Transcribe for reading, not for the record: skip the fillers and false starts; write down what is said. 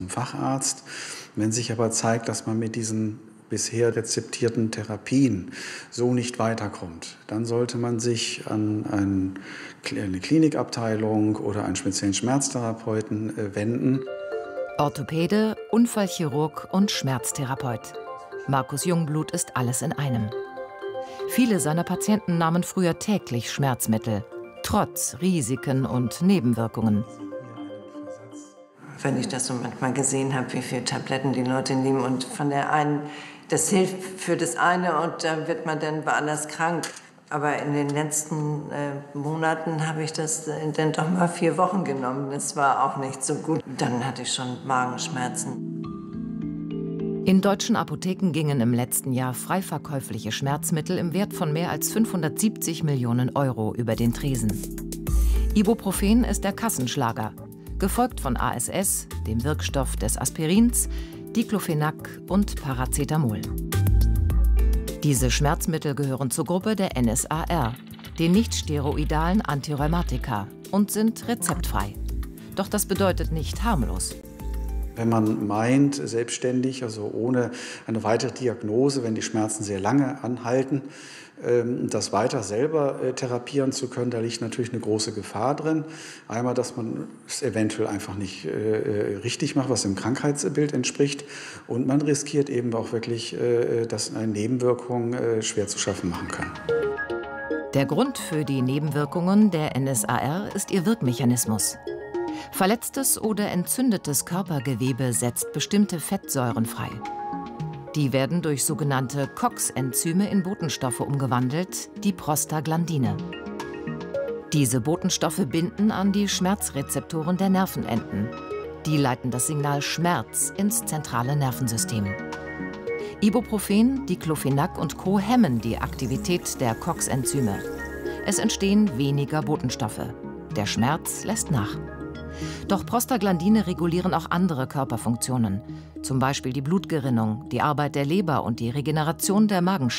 Facharzt. Wenn sich aber zeigt, dass man mit diesen bisher rezeptierten Therapien so nicht weiterkommt, dann sollte man sich an eine Klinikabteilung oder einen speziellen Schmerztherapeuten wenden. Orthopäde, Unfallchirurg und Schmerztherapeut. Markus Jungblut ist alles in einem. Viele seiner Patienten nahmen früher täglich Schmerzmittel, trotz Risiken und Nebenwirkungen. Wenn ich das so manchmal gesehen habe, wie viele Tabletten die Leute nehmen und von der einen, das hilft für das eine und da wird man dann woanders krank. Aber in den letzten Monaten habe ich das dann doch mal 4 Wochen genommen. Das war auch nicht so gut. Dann hatte ich schon Magenschmerzen. In deutschen Apotheken gingen im letzten Jahr frei verkäufliche Schmerzmittel im Wert von mehr als 570 Millionen Euro über den Tresen. Ibuprofen ist der Kassenschlager, gefolgt von ASS, dem Wirkstoff des Aspirins, Diclofenac und Paracetamol. Diese Schmerzmittel gehören zur Gruppe der NSAR, den nichtsteroidalen Antirheumatika, und sind rezeptfrei. Doch das bedeutet nicht harmlos. Wenn man meint, selbstständig, also ohne eine weitere Diagnose, wenn die Schmerzen sehr lange anhalten, das weiter selber therapieren zu können, da liegt natürlich eine große Gefahr drin. Einmal, dass man es eventuell einfach nicht richtig macht, was dem Krankheitsbild entspricht. Und man riskiert eben auch wirklich, dass eine Nebenwirkung schwer zu schaffen machen kann. Der Grund für die Nebenwirkungen der NSAR ist ihr Wirkmechanismus. Verletztes oder entzündetes Körpergewebe setzt bestimmte Fettsäuren frei. Die werden durch sogenannte COX-Enzyme in Botenstoffe umgewandelt, die Prostaglandine. Diese Botenstoffe binden an die Schmerzrezeptoren der Nervenenden. Die leiten das Signal Schmerz ins zentrale Nervensystem. Ibuprofen, Diclofenac und Co. hemmen die Aktivität der COX-Enzyme. Es entstehen weniger Botenstoffe. Der Schmerz lässt nach. Doch Prostaglandine regulieren auch andere Körperfunktionen, zum Beispiel die Blutgerinnung, die Arbeit der Leber und die Regeneration der Magenschleimhaut.